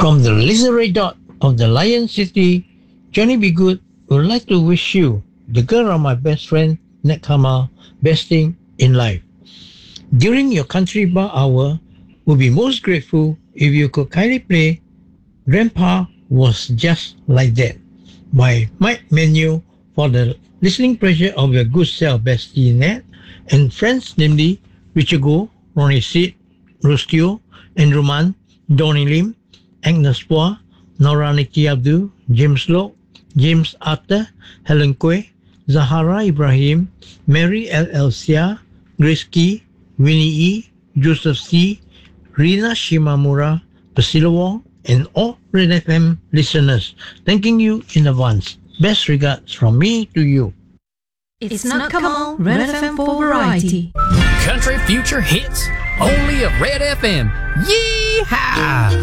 From the Lizard Dot of the Lion City, Johnny B. Good would like to wish you, the girl of my best friend, Nekama, best thing in life. During your country bar hour, would be most grateful if you could kindly play Grandpa Was Just Like That by Mike Menu for the listening pleasure of your good self, Bestie Nat, and friends namely Richard Go, Ronnie Sid, Rustio, Andrew Mann, Donnie Lim, Agnes Poa, Nora Nikki Abdul, James Lowe, James Arthur, Helen Kwe, Zahara Ibrahim, Mary L. Sia, Grace Key, Winnie E., Joseph C., Rina Shimamura, Priscilla Wong, and all Red FM listeners. Thanking you in advance. Best regards from me to you. It's not come on, Red FM for variety. Country future hits, only at Red FM. Yeehaw!